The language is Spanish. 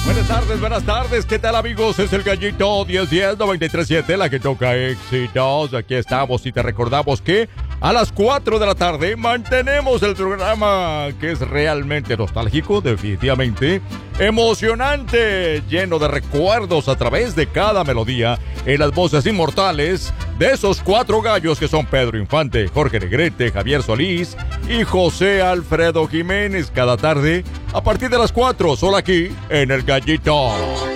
Buenas tardes, ¿qué tal amigos? Es el Gallito 1010-937, la que toca éxitos. Aquí estamos y te recordamos que a las 4 de la tarde mantenemos el programa que es realmente nostálgico, definitivamente emocionante, lleno de recuerdos a través de cada melodía en las voces inmortales de esos 4 gallos que son Pedro Infante, Jorge Negrete, Javier Solís y José Alfredo Jiménez, cada tarde a partir de las 4, solo aquí en el Gallito.